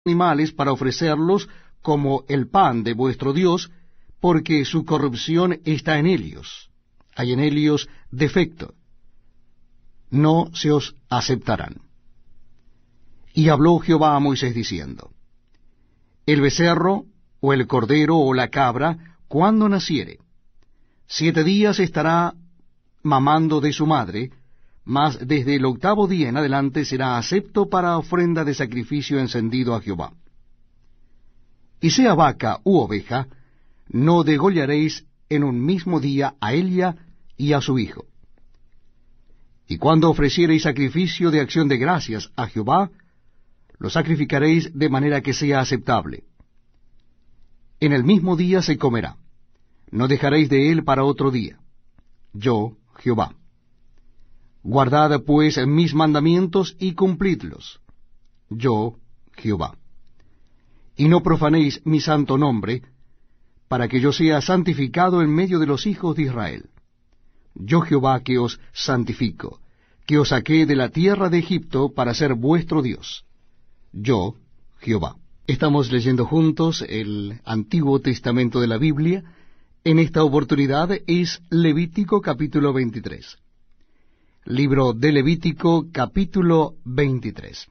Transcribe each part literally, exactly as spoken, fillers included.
animales para ofrecerlos como el pan de vuestro Dios, porque su corrupción está en ellos. Hay en ellos defecto. No se os aceptarán. Y habló Jehová a Moisés diciendo, el becerro, o el cordero, o la cabra, cuando naciere, siete días estará mamando de su madre, mas desde el octavo día en adelante será acepto para ofrenda de sacrificio encendido a Jehová. Y sea vaca u oveja, no degollaréis en un mismo día a ella y a su hijo. Y cuando ofreciereis sacrificio de acción de gracias a Jehová, lo sacrificaréis de manera que sea aceptable. En el mismo día se comerá, no dejaréis de él para otro día. Yo, Jehová. Guardad pues mis mandamientos y cumplidlos. Yo, Jehová. Y no profanéis mi santo nombre, para que yo sea santificado en medio de los hijos de Israel. Yo Jehová que os santifico, que os saqué de la tierra de Egipto para ser vuestro Dios. Yo, Jehová. Estamos leyendo juntos el Antiguo Testamento de la Biblia. En esta oportunidad es Levítico capítulo veintitrés. Libro de Levítico capítulo veintitrés.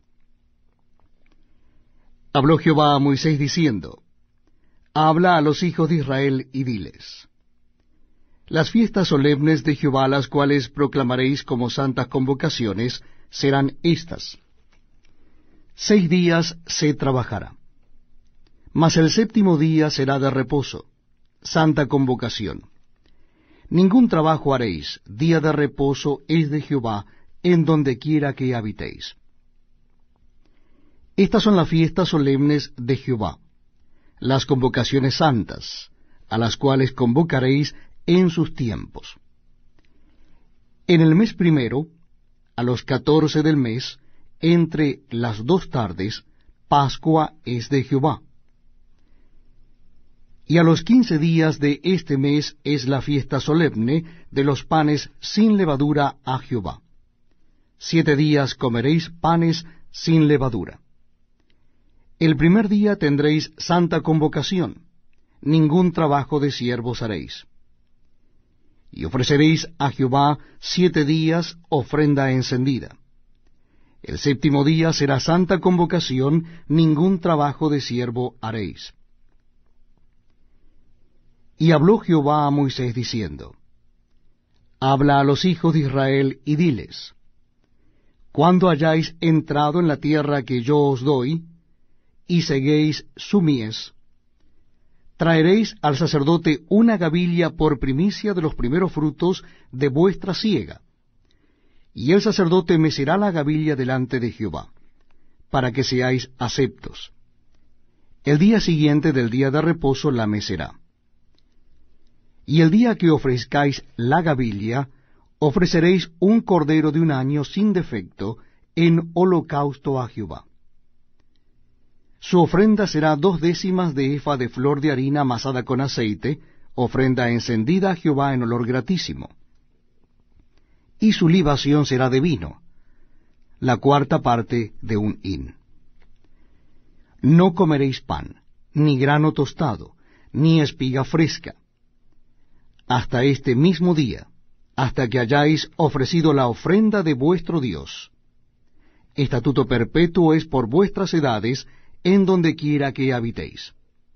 Habló Jehová a Moisés diciendo, habla a los hijos de Israel y diles, las fiestas solemnes de Jehová, las cuales proclamaréis como santas convocaciones, serán estas. Seis días se trabajará, mas el séptimo día será de reposo, santa convocación. Ningún trabajo haréis, día de reposo es de Jehová, en donde quiera que habitéis. Estas son las fiestas solemnes de Jehová, las convocaciones santas, a las cuales convocaréis en sus tiempos. En el mes primero, a los catorce del mes, entre las dos tardes, Pascua es de Jehová. Y a los quince días de este mes es la fiesta solemne de los panes sin levadura a Jehová. Siete días comeréis panes sin levadura. El primer día tendréis santa convocación, ningún trabajo de siervos haréis. Y ofreceréis a Jehová siete días ofrenda encendida. El séptimo día será santa convocación, ningún trabajo de siervo haréis. Y habló Jehová a Moisés diciendo, habla a los hijos de Israel y diles, cuando hayáis entrado en la tierra que yo os doy, y seguéis su mies, traeréis al sacerdote una gavilla por primicia de los primeros frutos de vuestra siega, y el sacerdote mecerá la gavilla delante de Jehová, para que seáis aceptos. El día siguiente del día de reposo la mecerá. Y el día que ofrezcáis la gavilla, ofreceréis un cordero de un año sin defecto en holocausto a Jehová. Su ofrenda será dos décimas de efa de flor de harina amasada con aceite, ofrenda encendida a Jehová en olor gratísimo. Y su libación será de vino, la cuarta parte de un hin. No comeréis pan, ni grano tostado, ni espiga fresca, hasta este mismo día, hasta que hayáis ofrecido la ofrenda de vuestro Dios. Estatuto perpetuo es por vuestras edades, en donde quiera que habitéis.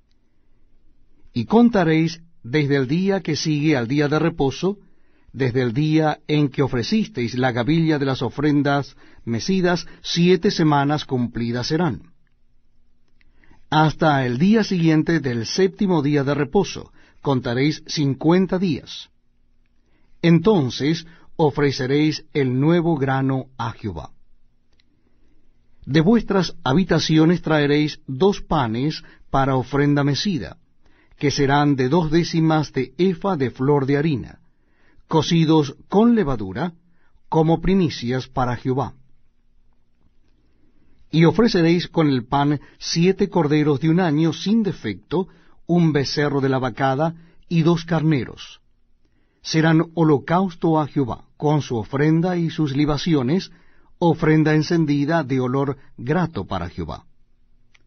Y contaréis desde el día que sigue al día de reposo, desde el día en que ofrecisteis la gavilla de las ofrendas mecidas, siete semanas cumplidas serán. Hasta el día siguiente del séptimo día de reposo, contaréis cincuenta días. Entonces ofreceréis el nuevo grano a Jehová. De vuestras habitaciones traeréis dos panes para ofrenda mecida, que serán de dos décimas de efa de flor de harina, cocidos con levadura, como primicias para Jehová. Y ofreceréis con el pan siete corderos de un año sin defecto, un becerro de la vacada y dos carneros. Serán holocausto a Jehová, con su ofrenda y sus libaciones, ofrenda encendida de olor grato para Jehová.